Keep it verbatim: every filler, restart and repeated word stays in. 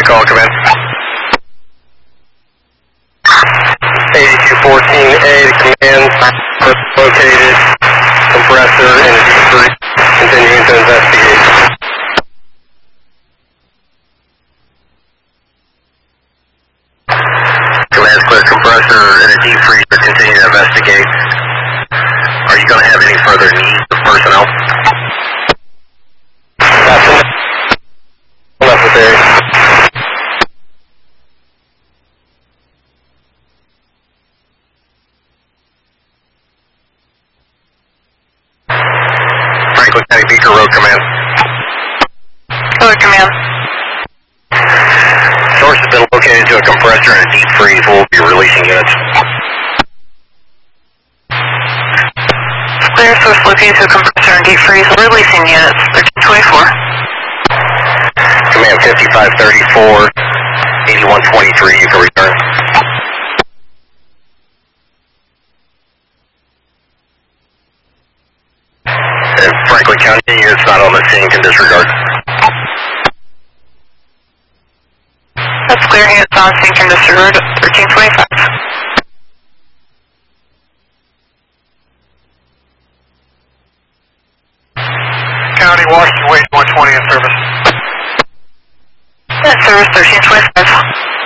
call, command. eighty-two fourteen A, command, located, compressor in a deep freeze, continuing to investigate. Command, clear compressor in a deep freeze, continue to investigate. Are you going to have any further needs of personnel? That's necessary. Franklin County Beaker Road Command. Road Command. Source has been located to a compressor in a deep freeze. We'll be releasing units. Clear source located to a compressor in deep freeze. Releasing units. thirteen twenty-four. Command fifty-five thirty-four, eighty-one twenty-three. You can return. And Franklin County units not on the scene can disregard. That's clear. Units on scene can disregard. thirteen twenty-five. County, Washington, Wade one twenty in service. Service thirteen twenty-five.